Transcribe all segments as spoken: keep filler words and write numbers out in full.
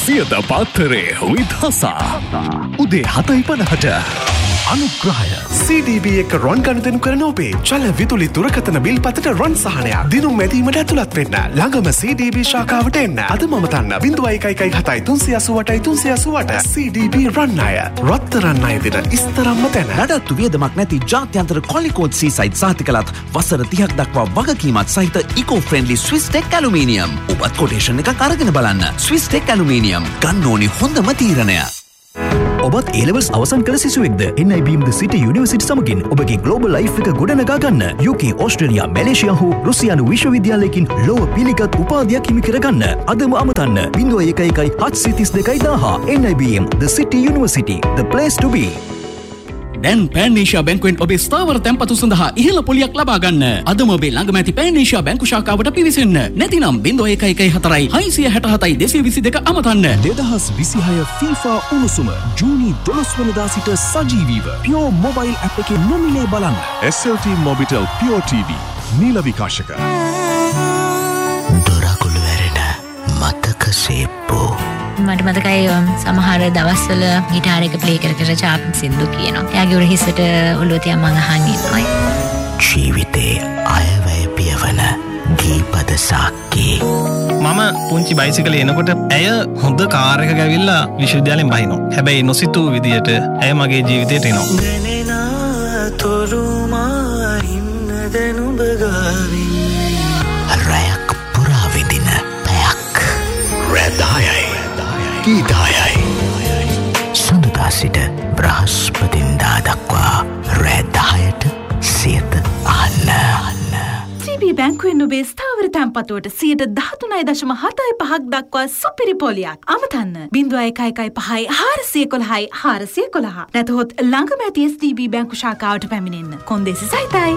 සියත පාත්තරේ විදහසා උදේ හතයි පනහට අනුග්‍රහය සී ඩී බී එක රොන් ගනුදෙනු කරන ඔබේ චල විදුලි දුරකථන බිල් පතට රොන් සහනයක් දිනුම් මැදීමට ඇතුළත් වෙන්න ළඟම සී ඩී බී ශාඛාවට එන්න අදම අමතන්න ज़ीरो एक एक एक हताई තුන්සිය අසූඅටයි තුන්සිය අසූඅට සී ඩී බී රන් අය රත්තරන් අය දින ඉස්තරම්ම තැන නඩත්තු වියදමක් නැති ජාත්‍යන්තර කොලිකෝඩ් සීසයිඩ් සහතිකලත් වසර තිහක් දක්වා වගකීමත් සහිත ඉකෝ ෆ්‍රෙන්ඩලි ස්විස්ටෙක් ඇලුමිනියම් ඔබත් කොටේෂන් එකක් අරගෙන බලන්න ස්විස්ටෙක් ඇලුමිනියම් ගන්න ඕනි හොඳම තීරණය. ඔබත් A-levels අවසන් කළ සිසුවෙක්ද එන් අයි බී එම් ද සිටි යුනිවර්සිටි සමගින් ඔබගේ ග්ලෝබල් ලයිෆ් එක ගොඩනගා ගන්න යූ කේ ඕස්ට්‍රේලියා මැලේසියා හෝ රුසියානු විශ්වවිද්‍යාලයකින් ලොව පිළිගත් උපාධියක් හිමි කරගන්න අදම අමතන්න ज़ीरो एक एक හත්සිය තිස් දෙකයි දාහ එන් අයි බී එම් ද සිටි university the place to be. දැන් පෑනේෂියා බැංකුවෙන් ඔබේ ස්ථාවර තැන්පතු සඳහා ඉහළ පොලියක් ලබා ගන්න. අදම ඔබේ ළඟම ඇති පෑනේෂියා බැංකු ශාඛාවට පිවිසෙන්න. නැතිනම් ज़ीरो एक एक හතරයි හයසිය හැටහතයි දෙසිය විසි දෙක අමතන්න. දෙදහස් විසිහය FIFA උණුසුම ජූනි දොළොස් වෙනිදා සිට සජීවීව Pure Mobile app එකේ නොමිලේ බලන්න. S L T Mobitel Pure T වී නීල විකාශක දොරකුළු වැරෙන මතක සේප්පෝ මට මතකයි සමහර දවස්වල ගිටාර එක ප්ලේ කර කර චාප් සින්දු කියනවා. එයාගේ උරහිසට ඔළුව තියන් මං අහන් ඉන්නවා. ජීවිතේ අයවැය පියවන ගීපද සාක්කි. මම පුංචි බයිසිකලේ එනකොට ඇය හොඳ කාර් එකක ඇවිල්ලා විශ්වවිද්‍යාලයෙන් බහිනවා. හැබැයි නොසිතූ විදියට ඇය මගේ ජීවිතයට එනවා. රැයක් පුරා විඳින පැයක් රැදායයි ගීතායයි සඳුදා සිට බ්‍රහස්පතින්දා දක්වා රැදායට සියත අන්න සී බී බැංකුවෙන් ඔබේ ස්ථාවර තැන්පතුවට සියයට දහතුනයි දශම හතයි පහක් දක්වා සුපිරි පොලියක් අමතන්න ज़ीरो एक एक පහයි හාරසිය එකොළහයි හාරසිය එකොළහ නැතහොත් ළඟම ඇති එස් ඩී බී බැංකු ශාඛාවට පැමිණෙන්න කොන්දේසි සහිතයි.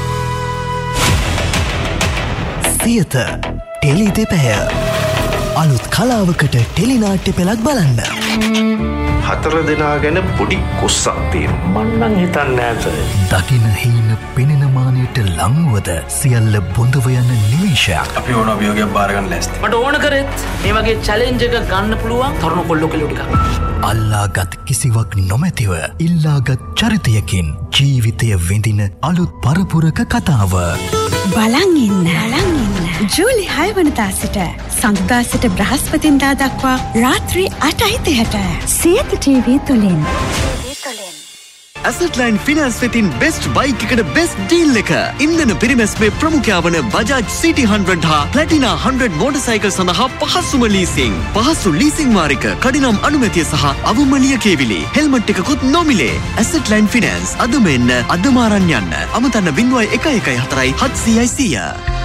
සියත ටෙලි දෙපැය අලුත් කලාවකට ටෙලිනාට්‍ය පෙළක් බලන්න. හතර දෙනා ගැන පොඩි කොස්සක් තියෙනවා. මන් නම් හිතන්නේ නැත. දකින හීන පෙනෙන මානෙට ලංවද සියල්ල බොඳව යන නිමේෂයක්. අපි ඕන අභියෝගයක් බාර ගන්න ලෑස්ති. මට ඕන කරෙත් මේ වගේ චැලෙන්ජ් එකක් ගන්න පුළුවන් තරුණ කොල්ලෝ කෙලියෝ ටිකක්. අල්ලාගත් කිසිවක් නොමැතිව ඉල්ලාගත් චරිතයකින් ජීවිතය විඳින අලුත් පරපුරක කතාව. බලන් ඉන්න. බලන් ඉන්න. ජූලි හය වනදා සිට සඳුදා සිට බ්‍රහස්පතින්දා දක්වා රාත්‍රී අටයි තිහට සියත ටීවී තුලින්. Asset Line Finance වෙතින් best bike එකට best deal එක. ඉන්ධන පිරිමැස්මේ ප්‍රමුඛයා වන Bajaj City හන්ඩ්‍රඩ් හා Platina හන්ඩ්‍රඩ් motorcycle සඳහා පහසුම leasing. පහසු leasing වාරික, කඩිනම් අනුමැතිය සහ අවම ලියකියවිලි. හෙල්මට් එකකුත් නොමිලේ. Asset Line Finance අදම එන්න අදම අරන් යන්න. අමතන්න ज़ीरो एक एक හතරයි හත්සියයි සීය.